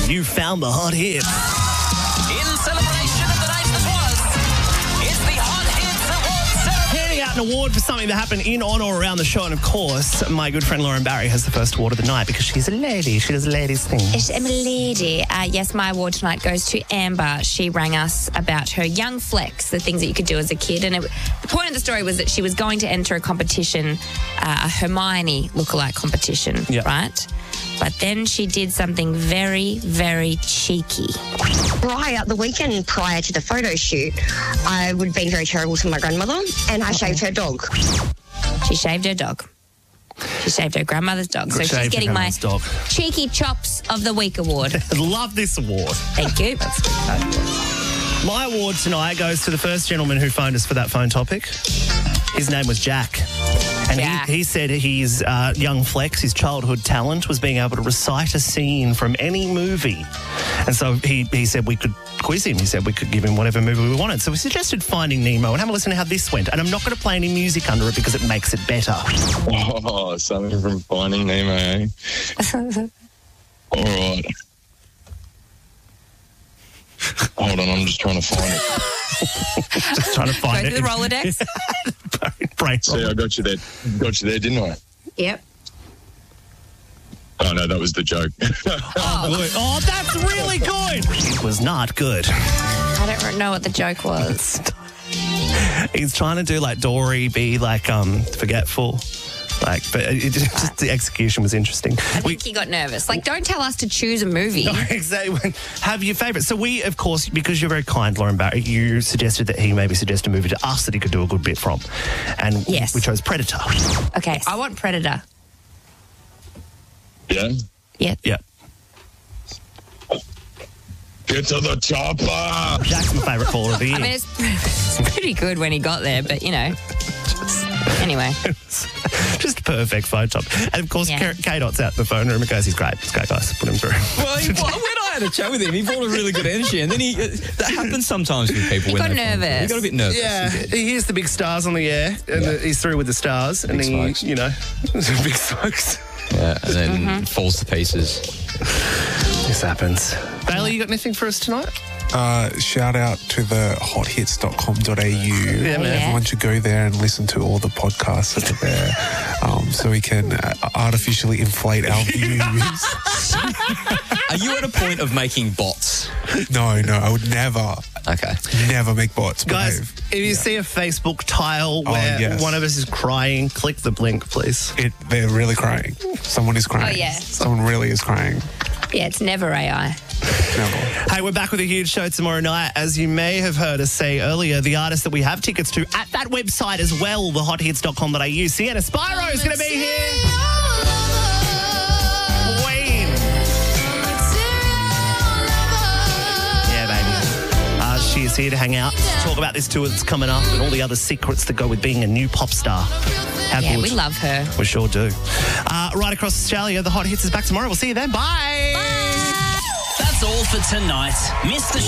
You found the hot hits. In celebration of the night that was, it's the Hot Hits Awards ceremony. Handing out an award for something that happened in, on, or around the show. And, of course, my good friend Lauren Barry has the first award of the night because she's a lady. She does ladies' things. I'm a lady. Yes, my award tonight goes to Amber. She rang us about her young flex, the things that you could do as a kid. And the point of the story was that she was going to enter a competition, a Hermione lookalike competition, right? But then she did something very, very cheeky. The weekend prior to the photo shoot, I would have been very terrible to my grandmother, and I shaved her dog. She shaved her dog. She shaved her grandmother's dog. So she's getting my Cheeky Chops of the Week award. Love this award. Thank you. My award tonight goes to the first gentleman who phoned us for that phone topic. His name was Jack. And he said his young flex, his childhood talent, was being able to recite a scene from any movie. And so he said we could quiz him. He said we could give him whatever movie we wanted. So we suggested Finding Nemo, and have a listen to how this went. And I'm not going to play any music under it because it makes it better. Oh, something from Finding Nemo, eh? All right. Hold on, I'm just trying to find it. Just trying to find it. Go through the Rolodex. See, I got you there. Got you there, didn't I? Yep. Oh, no, that was the joke. Oh, that's really good. It was not good. I don't know what the joke was. He's trying to do like Dory, be like forgetful. But just the execution was interesting. I think he got nervous. Like, don't tell us to choose a movie. No, exactly. Have your favourite. So we, of course, because you're very kind, Lauren Barry, you suggested that he maybe suggest a movie to us that he could do a good bit from. And we chose Predator. Okay, I want Predator. Yeah? Yep. Yep. Get to the chopper! Jack's my favourite caller of the year. I mean, it's pretty good when he got there, but, you know. Anyway. Just perfect phone top. And, of course, K-Dot's out in the phone room and goes, he's great. It's great, guys. Put him through. Well, when I had a chat with him, he brought a really good energy. And then that happens sommes with people. He got nervous. He got a bit nervous. Yeah. He hears the big stars on the air and he's through with the stars. Big smokes. You know, big smokes. Yeah, and then falls to pieces. This happens. Bailey, you got anything for us tonight? Shout out to the hothits.com.au. Yeah, man. Everyone should go there and listen to all the podcasts that are there so we can artificially inflate our views. Are you at a point of making bots? No, I would never. Okay. Never make bots. Guys, if you see a Facebook tile where one of us is crying, click the blink, please. They're really crying. Someone is crying. Oh, yeah. Someone really is crying. Yeah, it's never AI. Never. Hey, we're back with a huge show tomorrow night. As you may have heard us say earlier, the artist that we have tickets to at that website as well, thehothits.com.au. Sienna Spyro is going to be here. Queen. Yeah, baby. She is here to hang out, talk about this tour that's coming up and all the other secrets that go with being a new pop star. How good. We love her. We sure do. Right across Australia, the Hot Hits is back tomorrow. We'll see you then. Bye. That's all for tonight. Miss the